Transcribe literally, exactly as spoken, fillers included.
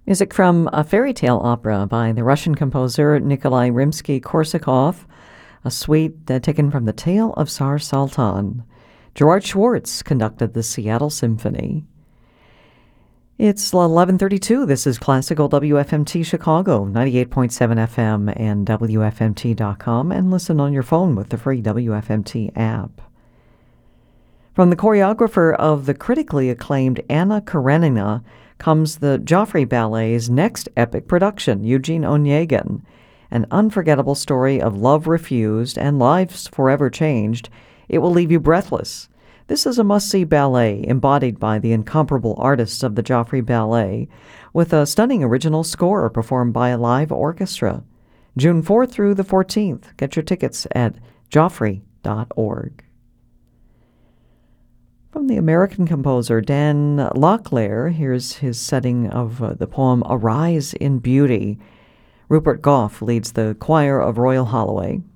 Music from a fairy tale opera by the Russian composer Nikolai Rimsky-Korsakov, a suite uh, taken from The Tale of Tsar Sultan. Gerard Schwartz conducted the Seattle Symphony. It's eleven thirty-two. This is Classical W F M T Chicago, ninety-eight point seven F M and W F M T dot com, and listen on your phone with the free W F M T app. From the choreographer of the critically acclaimed Anna Karenina comes the Joffrey Ballet's next epic production, Eugene Onegin, an unforgettable story of love refused and lives forever changed. It will leave you breathless. This is a must-see ballet embodied by the incomparable artists of the Joffrey Ballet, with a stunning original score performed by a live orchestra. June fourth through the fourteenth. Get your tickets at joffrey dot org. From the American composer Dan Lochlear, here's his setting of uh, the poem Arise in Beauty. Rupert Goff leads the choir of Royal Holloway.